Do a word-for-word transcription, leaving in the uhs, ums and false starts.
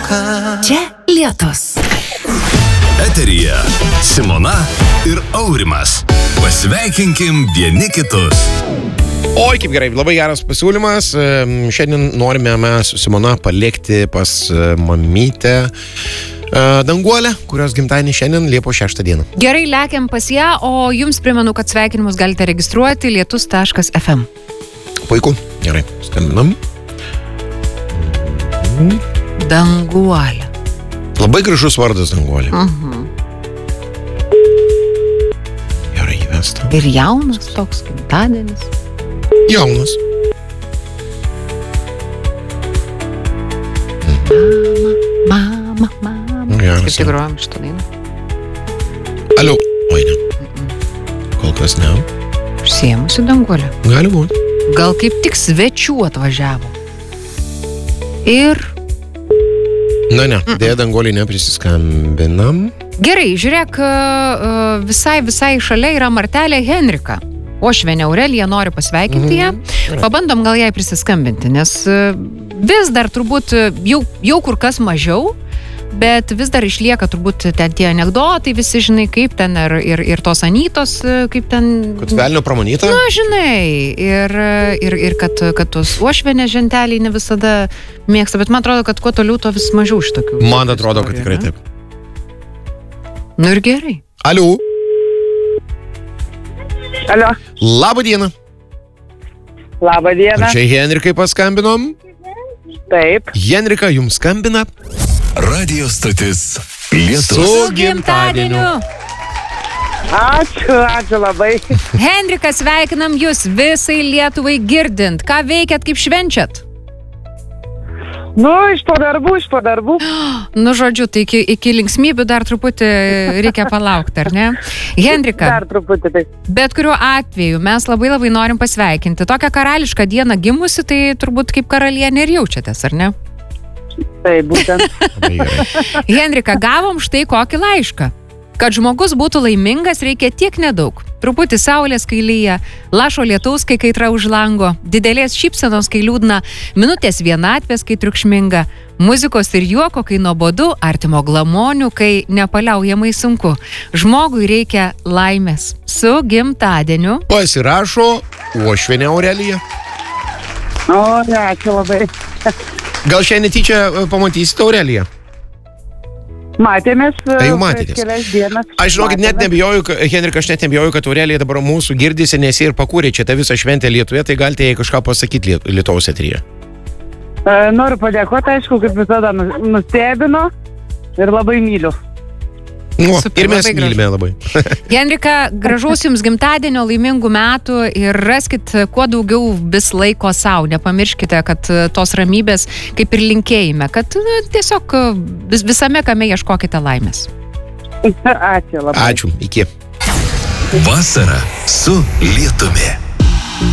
Čia Lietus. Eteryje Simona ir Aurimas. Pasveikinkim vieni kitus. Oi, kaip gerai, labai geras pasiūlymas. Šiandien norime mes su Simona palikti pas mamytę Danguolę, kurios gimtadienį šiandien Liepos šeštą dieną. Gerai, lekiam pas ją, o jums primenu, kad sveikinimus galite registruoti lietus taškas ef em. Puiku, gerai, skambinam. Danguolė. Labai gražus vardas Danguolė. Mhm. Gerai įvesta. Ir jaunas toks gimtadienis. Jaunas. Mama, mama, mama. Geras. Kaip tik grojam šitą dainą. Alio. Oi, ne. Kol kas ne. Užsiėmusi Danguolė. Gali būti. Gal kaip tik svečių atvažiavo. Ir... Na ne, dėja Danguolį neprisiskambinam. Gerai, žiūrėk, visai, visai šalia yra Martelė Henrika. Ošvenė Aurelija nori pasveikinti ją. Mhm. Pabandom gal jai prisiskambinti, nes vis dar turbūt jau, jau kur kas mažiau, bet vis dar išlieka turbūt ten tie anekdotai, visi žinai, kaip ten ir, ir, ir tos Anytos, kaip ten... Kad velnio pramanyta? Na, žinai, ir, ir, ir kad, kad tos Ošvenė ženteliai ne visada mėgsta, bet man atrodo, kad kuo toliau, to vis mažiau šitokių. Man atrodo, kad tikrai taip. Nu ir gerai. Aliu. Alio. Labą dieną. Labą dieną. Ar čia Henrikai paskambinom? Taip. Henrika, jums skambina? Radio stotis Lietus. Su gimtadieniu. Ačiū, ačiū labai. Henrika, sveikinam jūs visai Lietuvai girdint. Ką veikiat, kaip švenčiat? Nu, iš po darbų, iš po darbų. Nu, žodžiu, tai iki, iki linksmybių dar truputį reikia palaukti, ar ne? Henrika, Dar truputį tai. bet kuriuo atveju mes labai labai norim pasveikinti. Tokią karališką dieną gimusi, tai turbūt kaip karalienė ir jaučiatės, ar ne? Tai būtent. Labai gerai. Henrika, gavom štai kokį laišką. Kad žmogus būtų laimingas, reikia tiek nedaug. Truputį saulės, kai lyja, lašo lietaus, kai kaitra už lango, didelės šypsenos, kai liūdna, minutės vienatvės, kai triukšminga, muzikos ir juoko, kai nuobodu, artimo glamonių, kai nepaliaujamai sunku. Žmogui reikia laimės. Su gimtadieniu. Pasirašo Ošvenė Aurelija. O, ne, ačiū labai. Gal šiandien tyčia pamatysite Aureliją? Matėmės. Tai jau prieš matėtės. Kelias dienas. Aš žinokit, net nebijoju, Henrika, aš net nebijoju, kad Aurelija dabar mūsų girdisi, nes jie ir pakūrė čia tą visą šventę Lietuvoje, tai galite jai kažką pasakyti Liet- Lietuvos eteryje. E, Noriu padėkoti, aišku, kaip visada nu- nustebino ir labai myliu. Nu, Super, ir mes labai gražu. mylime labai. Henrika, gražaus jums gimtadienio, laimingų metų ir raskit kuo daugiau vis laiko savo. Nepamirškite, kad tos ramybės kaip ir linkėjime, kad na, tiesiog vis, visame kame ieškokite laimės. Ačiū labai. Ačiū, iki. Vasara su Lietumi.